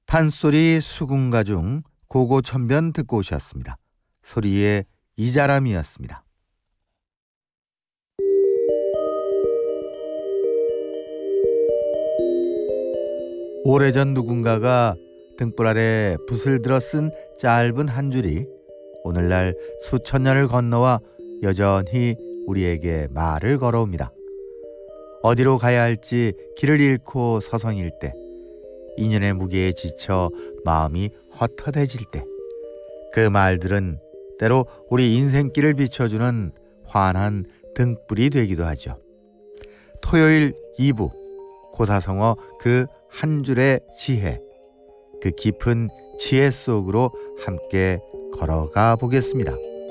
판소리 수군가 중 고고천변 듣고 오셨습니다. 소리의 이자람이었습니다. 오래전 누군가가 등불 아래 붓을 들어 쓴 짧은 한 줄이 오늘날 수천 년을 건너와 여전히 우리에게 말을 걸어옵니다. 어디로 가야 할지 길을 잃고 서성일 때, 인연의 무게에 지쳐 마음이 헛헛해질 때, 그 말들은 때로 우리 인생길을 비춰주는 환한 등불이 되기도 하죠. 토요일 2부 고사성어 그 한 줄의 지혜, 그 깊은 지혜 속으로 함께 걸어가 보겠습니다.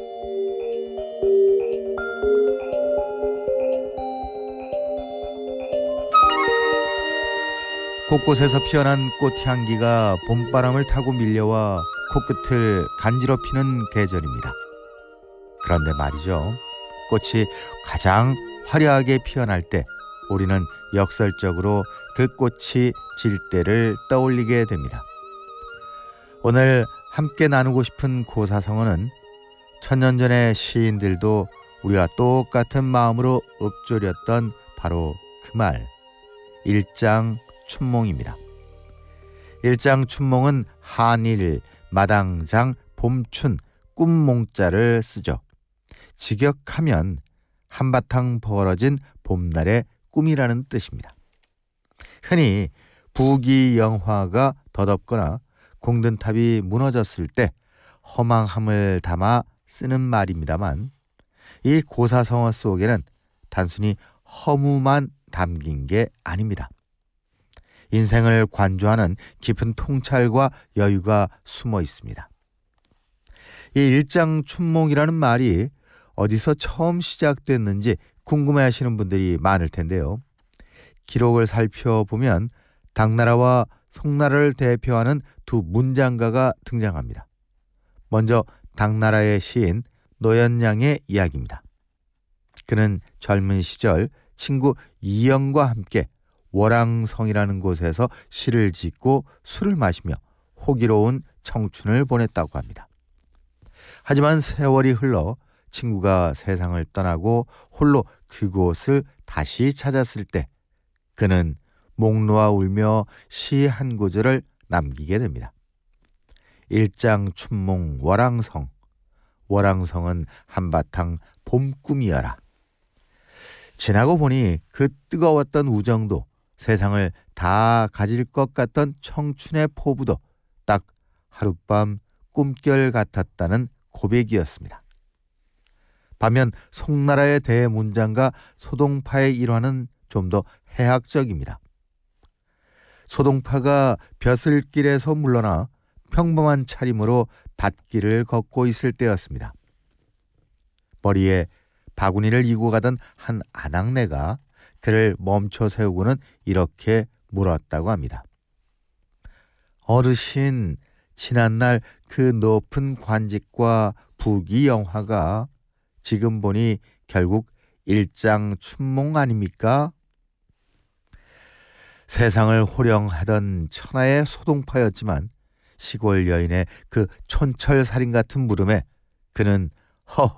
곳곳에서 피어난 꽃향기가 봄바람을 타고 밀려와 코끝을 간지럽히는 계절입니다. 그런데 말이죠, 꽃이 가장 화려하게 피어날 때 우리는 역설적으로 그 꽃이 질 때를 떠올리게 됩니다. 오늘 함께 나누고 싶은 고사성어는 천년 전의 시인들도 우리와 똑같은 마음으로 읊조렸던 바로 그 말, 일장춘몽입니다. 일장춘몽은 한일, 마당장, 봄춘, 꿈몽자를 쓰죠. 직역하면 한바탕 벌어진 봄날의 꿈이라는 뜻입니다. 흔히 부귀영화가 덧없거나 공든탑이 무너졌을 때 허망함을 담아 쓰는 말입니다만, 이 고사성어 속에는 단순히 허무만 담긴 게 아닙니다. 인생을 관조하는 깊은 통찰과 여유가 숨어 있습니다. 이 일장춘몽이라는 말이 어디서 처음 시작됐는지 궁금해하시는 분들이 많을 텐데요. 기록을 살펴보면 당나라와 송나라를 대표하는 두 문장가가 등장합니다. 먼저 당나라의 시인 노연양의 이야기입니다. 그는 젊은 시절 친구 이영과 함께 월왕성이라는 곳에서 시를 짓고 술을 마시며 호기로운 청춘을 보냈다고 합니다. 하지만 세월이 흘러 친구가 세상을 떠나고 홀로 그곳을 다시 찾았을 때 그는 목 놓아 울며 시 한 구절을 남기게 됩니다. 일장춘몽 월왕성, 월왕성은 한바탕 봄꿈이여라. 지나고 보니 그 뜨거웠던 우정도, 세상을 다 가질 것 같던 청춘의 포부도 딱 하룻밤 꿈결 같았다는 고백이었습니다. 반면 송나라의 대문장가 소동파의 일화는 좀 더 해학적입니다. 소동파가 벼슬길에서 물러나 평범한 차림으로 밭길을 걷고 있을 때였습니다. 머리에 바구니를 이고 가던 한 아낙네가 그를 멈춰 세우고는 이렇게 물었다고 합니다. 어르신, 지난날 그 높은 관직과 부귀영화가 지금 보니 결국 일장춘몽 아닙니까? 세상을 호령하던 천하의 소동파였지만 시골 여인의 그 촌철살인 같은 물음에 그는